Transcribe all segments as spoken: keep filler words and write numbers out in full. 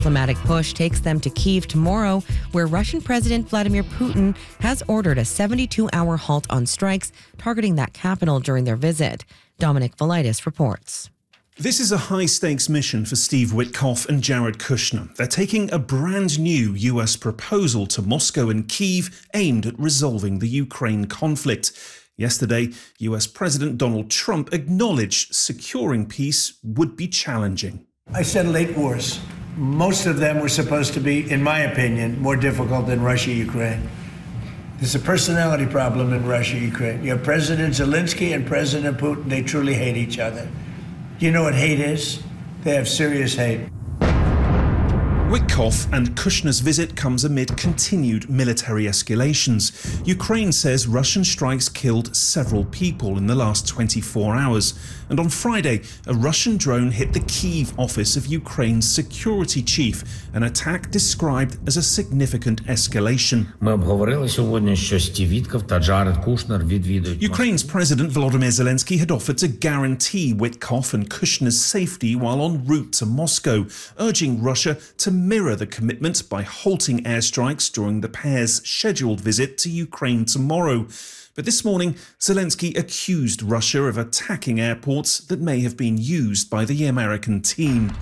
diplomatic push takes them to Kyiv tomorrow, where Russian President Vladimir Putin has ordered a seventy-two hour halt on strikes targeting that capital during their visit. Dominic Velitis reports. This is a high-stakes mission for Steve Witkoff and Jared Kushner. They're taking a brand new U S proposal to Moscow and Kyiv aimed at resolving the Ukraine conflict. Yesterday, U S President Donald Trump acknowledged securing peace would be challenging. I said late wars. Most of them were supposed to be, in my opinion, more difficult than Russia-Ukraine. There's a personality problem in Russia-Ukraine. You have President Zelensky and President Putin. They truly hate each other. Do you know what hate is? They have serious hate. Witkoff and Kushner's visit comes amid continued military escalations. Ukraine says Russian strikes killed several people in the last twenty-four hours. And on Friday, a Russian drone hit the Kyiv office of Ukraine's security chief, an attack described as a significant escalation. Ukraine's President Volodymyr Zelensky had offered to guarantee Witkoff and Kushner's safety while en route to Moscow, urging Russia to mirror the commitment by halting airstrikes during the pair's scheduled visit to Ukraine tomorrow. But this morning, Zelensky accused Russia of attacking airports that may have been used by the American team.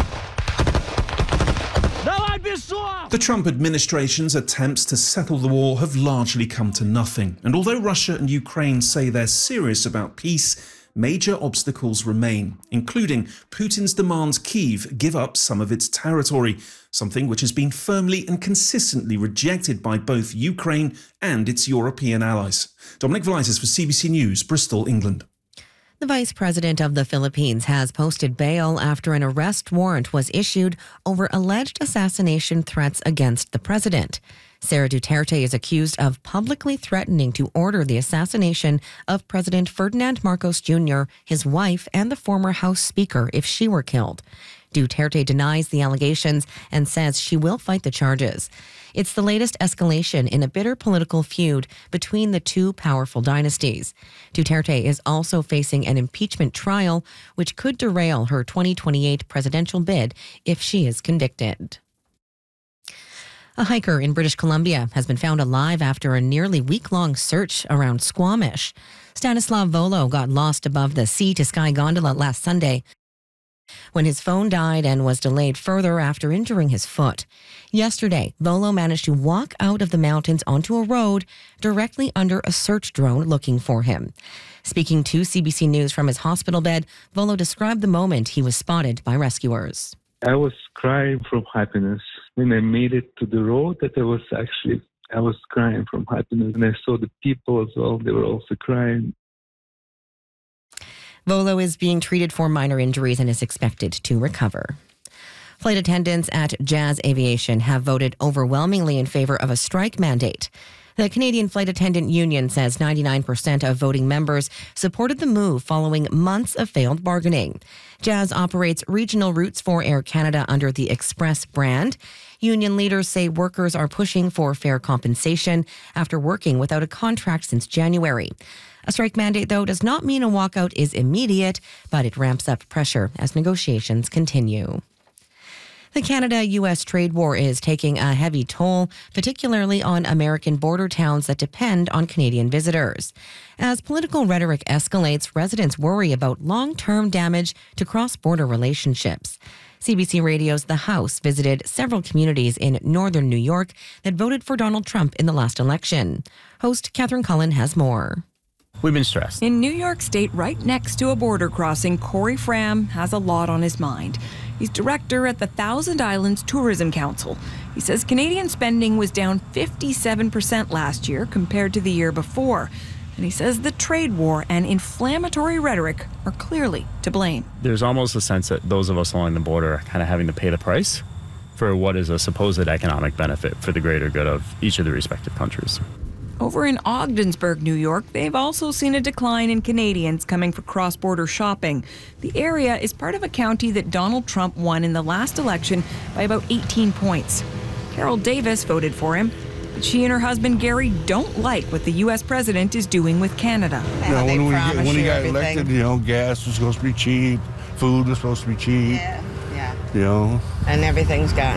The Trump administration's attempts to settle the war have largely come to nothing. And although Russia and Ukraine say they're serious about peace, major obstacles remain, including Putin's demands Kyiv give up some of its territory, something which has been firmly and consistently rejected by both Ukraine and its European allies. Dominic Velitis for C B C News, Bristol, England. The Vice President of the Philippines has posted bail after an arrest warrant was issued over alleged assassination threats against the president. Sara Duterte is accused of publicly threatening to order the assassination of President Ferdinand Marcos Junior, his wife, and the former House Speaker if she were killed. Duterte denies the allegations and says she will fight the charges. It's the latest escalation in a bitter political feud between the two powerful dynasties. Duterte is also facing an impeachment trial, which could derail her twenty twenty-eight presidential bid if she is convicted. A hiker in British Columbia has been found alive after a nearly week-long search around Squamish. Stanislav Volo got lost above the Sea to Sky gondola last Sunday when his phone died and was delayed further after injuring his foot. Yesterday, Volo managed to walk out of the mountains onto a road directly under a search drone looking for him. Speaking to C B C News from his hospital bed, Volo described the moment he was spotted by rescuers. I was crying from happiness. When I made it to the road, that I was actually, I was crying from happiness. And I saw the people as well, they were also crying. Volo is being treated for minor injuries and is expected to recover. Flight attendants at Jazz Aviation have voted overwhelmingly in favor of a strike mandate. The Canadian Flight Attendant Union says ninety-nine percent of voting members supported the move following months of failed bargaining. Jazz operates regional routes for Air Canada under the Express brand. Union leaders say workers are pushing for fair compensation after working without a contract since January. A strike mandate, though, does not mean a walkout is immediate, but it ramps up pressure as negotiations continue. The Canada-U S trade war is taking a heavy toll, particularly on American border towns that depend on Canadian visitors. As political rhetoric escalates, residents worry about long-term damage to cross-border relationships. C B C Radio's The House visited several communities in northern New York that voted for Donald Trump in the last election. Host Catherine Cullen has more. We've been stressed. In New York State, right next to a border crossing, Corey Fram has a lot on his mind. He's director at the Thousand Islands Tourism Council. He says Canadian spending was down fifty-seven percent last year compared to the year before. And he says the trade war and inflammatory rhetoric are clearly to blame. There's almost a sense that those of us along the border are kind of having to pay the price for what is a supposed economic benefit for the greater good of each of the respective countries. Over in Ogdensburg, New York, they've also seen a decline in Canadians coming for cross-border shopping. The area is part of a county that Donald Trump won in the last election by about eighteen points. Carol Davis voted for him, but she and her husband Gary don't like what the U S president is doing with Canada. You know, when, we get, when he got everything. elected, you know, gas was supposed to be cheap, food was supposed to be cheap. Yeah, yeah. You know. And everything's gotten